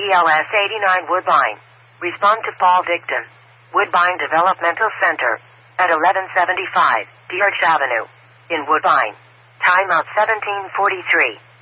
BLS 89 Woodbine. Respond to fall victim. Woodbine Developmental Center. At 1175 Dearch Avenue. In Woodbine. Timeout 1743.